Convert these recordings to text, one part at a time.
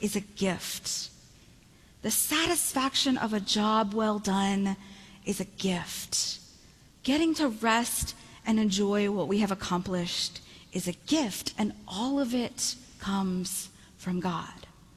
is a gift. The satisfaction of a job well done is a gift. Getting to rest and enjoy what we have accomplished is a gift, and all of it comes from God.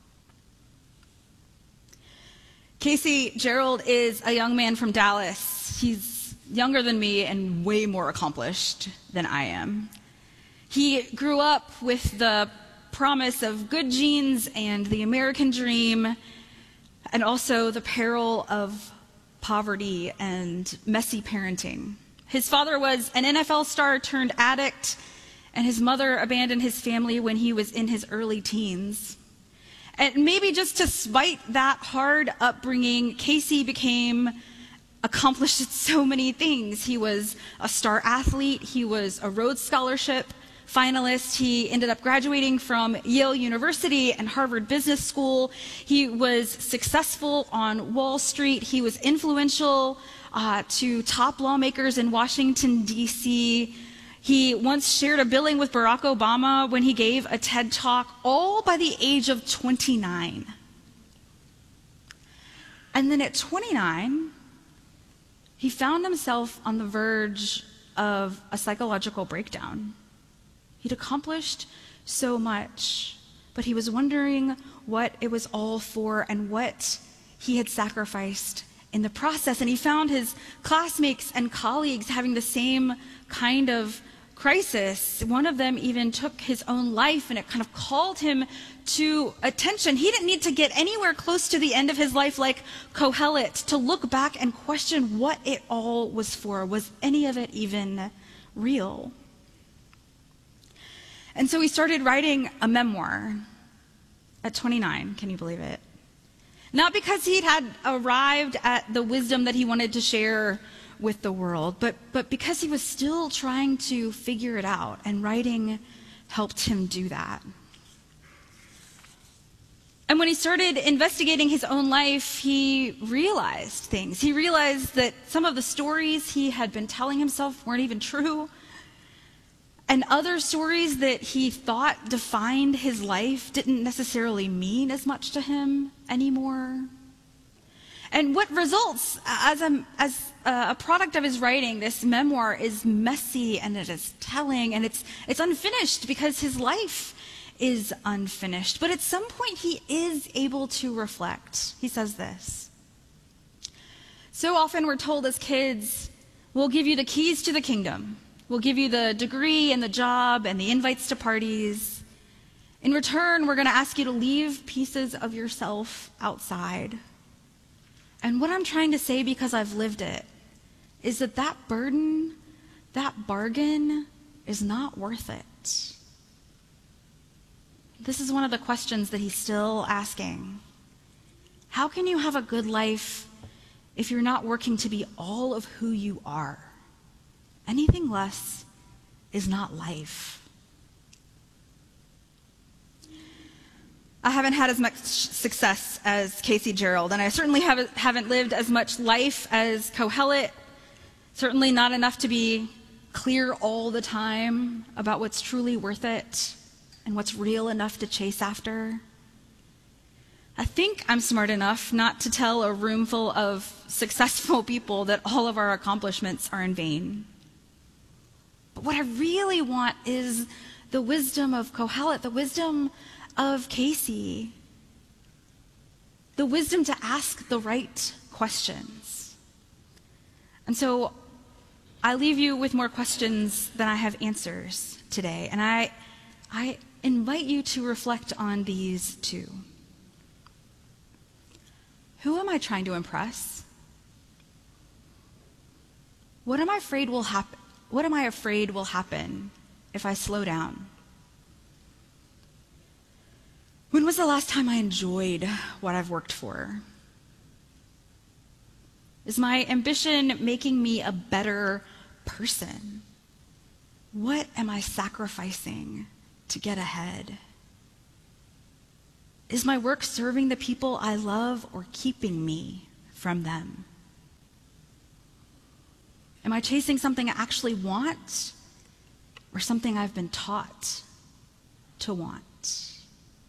Casey Gerald is a young man from Dallas. He's younger than me and way more accomplished than I am. He grew up with the promise of good genes and the American dream, and also the peril of poverty and messy parenting. His father was an NFL star turned addict, and his mother abandoned his family when he was in his early teens. And maybe just to spite that hard upbringing, Casey became accomplished at so many things. He was a star athlete. He was a Rhodes Scholarship finalist. He ended up graduating from Yale University and Harvard Business School. He was successful on Wall Street. He was influential to top lawmakers in Washington, D.C. He once shared a billing with Barack Obama when he gave a TED Talk, all by the age of 29. And then at 29, he found himself on the verge of a psychological breakdown. He'd accomplished so much, but he was wondering what it was all for and what he had sacrificed in the process. And he found his classmates and colleagues having the same kind of crisis. One of them even took his own life, and it kind of called him to attention. He didn't need to get anywhere close to the end of his life like Kohelet to look back and question what it all was for. Was any of it even real? And so he started writing a memoir at 29. Can you believe it? Not because he'd had arrived at the wisdom that he wanted to share with the world, but because he was still trying to figure it out, and writing helped him do that. And when he started investigating his own life, he realized things. He realized that some of the stories he had been telling himself weren't even true, and other stories that he thought defined his life didn't necessarily mean as much to him anymore. And what results as a product of his writing, this memoir, is messy, and it is telling, and it's unfinished because his life is unfinished. But at some point he is able to reflect. He says this: "So often we're told as kids, we'll give you the keys to the kingdom. We'll give you the degree and the job and the invites to parties. In return, we're going to ask you to leave pieces of yourself outside. And what I'm trying to say, because I've lived it, is that that burden, that bargain, is not worth it." This is one of the questions that he's still asking. How can you have a good life if you're not working to be all of who you are? Anything less is not life. I haven't had as much success as Casey Gerald, and I certainly haven't lived as much life as Kohelet. Certainly not enough to be clear all the time about what's truly worth it and what's real enough to chase after. I think I'm smart enough not to tell a room full of successful people that all of our accomplishments are in vain. But what I really want is the wisdom of Kohelet, the wisdom of Casey, the wisdom to ask the right questions. And so I leave you with more questions than I have answers today, and I invite you to reflect on these too. Who am I trying to impress? What am I afraid will happen? What am I afraid will happen if I slow down? When was the last time I enjoyed what I've worked for? Is my ambition making me a better person? What am I sacrificing to get ahead? Is my work serving the people I love or keeping me from them? Am I chasing something I actually want or something I've been taught to want?